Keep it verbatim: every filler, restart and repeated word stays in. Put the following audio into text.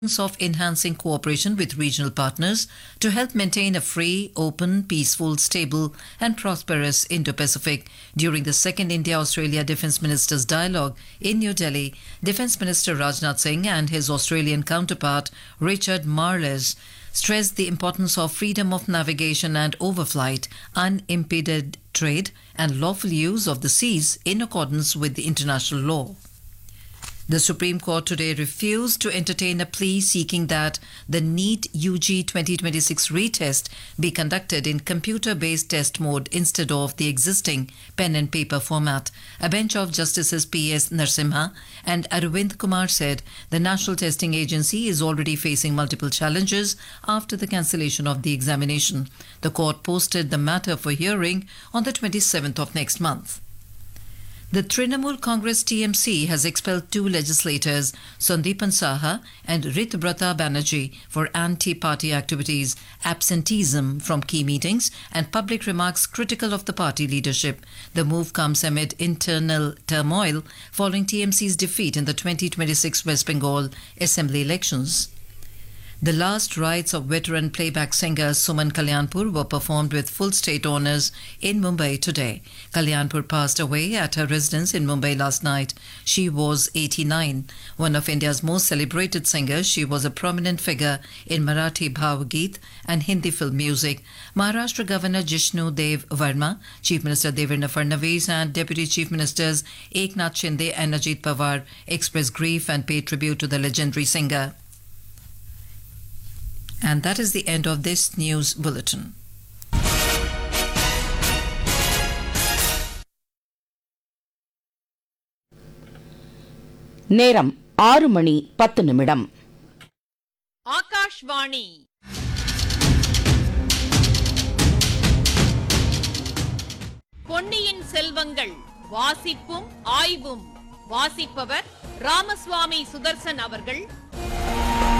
of enhancing cooperation with regional partners to help maintain a free, open, peaceful, stable, and prosperous Indo-Pacific. During the second India-Australia Defence Ministers' dialogue in New Delhi, Defence Minister Rajnath Singh and his Australian counterpart Richard Marles stressed the importance of freedom of navigation and overflight, unimpeded trade, and lawful use of the seas in accordance with the international law. The Supreme Court today refused to entertain a plea seeking that the NEET U G twenty twenty-six retest be conducted in computer-based test mode instead of the existing pen and paper format. A bench of Justices P S Narasimha and Arvind Kumar said the National Testing Agency is already facing multiple challenges after the cancellation of the examination. The court posted the matter for hearing on the twenty-seventh of next month. The Trinamool Congress T M C has expelled two legislators, Sandeepan Saha and Ritbrata Banerjee, for anti-party activities, absenteeism from key meetings, and public remarks critical of the party leadership. The move comes amid internal turmoil following T M C's defeat in the twenty twenty-six West Bengal Assembly elections. The last rites of veteran playback singer Suman Kalyanpur were performed with full state honours in Mumbai today. Kalyanpur passed away at her residence in Mumbai last night. She was eighty-nine. One of India's most celebrated singers, she was a prominent figure in Marathi Bhavgeet and Hindi film music. Maharashtra Governor Jishnu Dev Verma, Chief Minister Devendra Fadnavis and Deputy Chief Ministers Eknath Shinde and Ajit Pawar expressed grief and paid tribute to the legendary singer. And that is the end of this news bulletin. நேரம் ஆறு மணி பத்து நிமிடம். ஆகாஷ்வாணி பொன்னியின் செல்வங்கள் வாசிப்பும் ஆய்வும் வாசிப்பவர் ராமசுவாமி சுதர்சன் அவர்கள்.